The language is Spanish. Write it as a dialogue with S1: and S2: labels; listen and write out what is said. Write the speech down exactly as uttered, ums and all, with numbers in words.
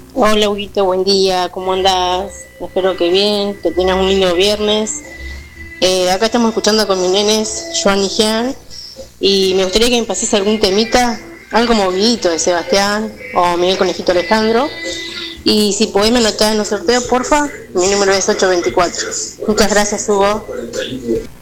S1: Hola, Huguito, buen día, ¿cómo andás? Espero que bien, que tengas un lindo viernes. Eh, acá estamos escuchando con mis nenes, Joan y Jean, y me gustaría que me pases algún temita, algo movidito de Sebastián o Miguel Conejito Alejandro. Y si podés me anotás en los sorteos, porfa, mi número es ocho veinticuatro. Muchas gracias, Hugo.